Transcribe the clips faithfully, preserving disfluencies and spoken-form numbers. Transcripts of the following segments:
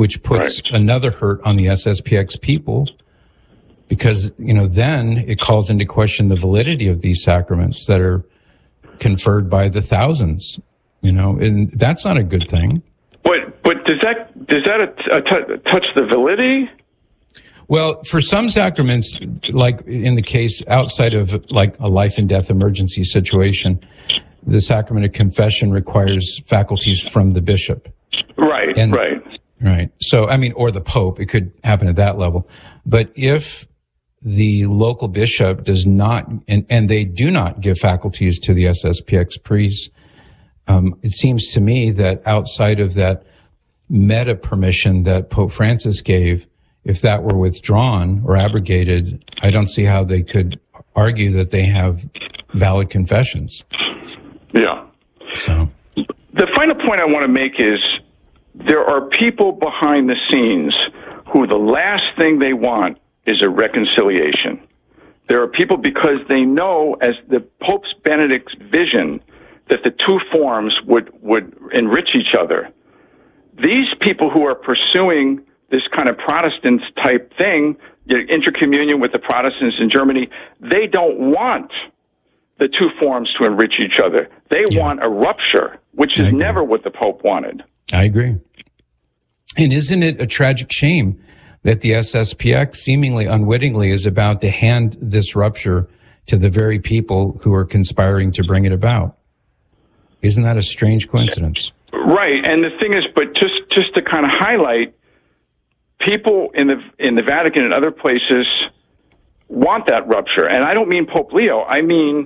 which puts right. another hurt on the S S P X people, because, you know, then it calls into question the validity of these sacraments that are conferred by the thousands, you know, and that's not a good thing. But, but does that, does that a, a t- touch the validity? Well, for some sacraments, like in the case outside of like a life and death emergency situation, the sacrament of confession requires faculties from the bishop. Right, and, right. Right. So, I mean, or the Pope, it could happen at that level. But if the local bishop does not, and, and they do not give faculties to the S S P X priests, um, it seems to me that outside of that meta permission that Pope Francis gave, if that were withdrawn or abrogated, I don't see how they could argue that they have valid confessions. Yeah. So the final point I want to make is there are people behind the scenes who the last thing they want is a reconciliation. There are people, because they know, as the Pope Benedict's vision, that the two forms would, would enrich each other. These people who are pursuing this kind of Protestant type thing, intercommunion with the Protestants in Germany, they don't want the two forms to enrich each other. They yeah. want a rupture, which is never what the Pope wanted. I agree. And isn't it a tragic shame that the S S P X seemingly unwittingly is about to hand this rupture to the very people who are conspiring to bring it about? Isn't that a strange coincidence? Right. And the thing is, but just, just to kind of highlight, people in the in the Vatican and other places want that rupture. And I don't mean Pope Leo. I mean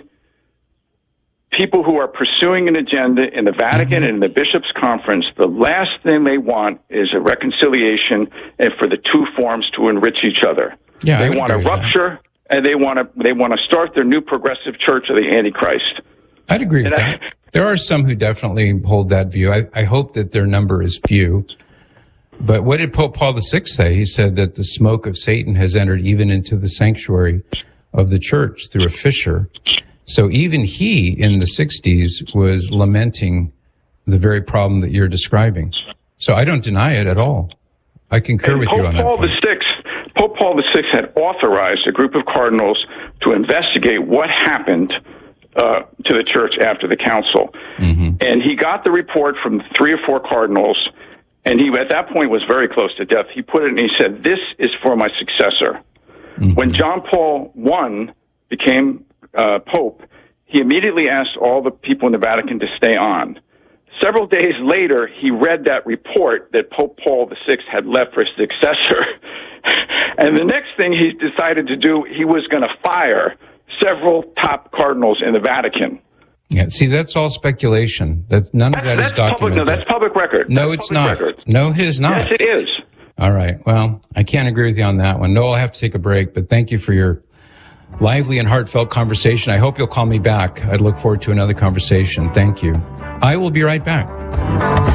people who are pursuing an agenda in the Vatican mm-hmm. and in the Bishops' Conference. The last thing they want is a reconciliation and for the two forms to enrich each other. Yeah, they want a rupture, that. and they want to they want to start their new progressive church of the Antichrist. I'd agree with and that. I, there are some who definitely hold that view. I, I hope that their number is few. But what did Pope Paul the Sixth say? He said that the smoke of Satan has entered even into the sanctuary of the church through a fissure. So even he, in the sixties, was lamenting the very problem that you're describing. So I don't deny it at all. I concur and with Pope you on Paul that point. the Sixth, Pope Paul the Sixth had authorized a group of cardinals to investigate what happened uh, to the church after the council. Mm-hmm. And he got the report from three or four cardinals, and he, at that point, was very close to death. He put it and he said, "This is for my successor." Mm-hmm. When John Paul the First became uh, Pope, he immediately asked all the people in the Vatican to stay on. Several days later, he read that report that Pope Paul the Sixth had left for his successor. And the next thing he decided to do, he was going to fire several top cardinals in the Vatican. Yeah, see, that's all speculation. That none of that that's is documented. Public, no, that's public record. No, that's it's not. Record. No, it is not. Yes, it is. All right. Well, I can't agree with you on that one. No, I'll have to take a break, but thank you for your lively and heartfelt conversation. I hope you'll call me back. I'd look forward to another conversation. Thank you. I will be right back.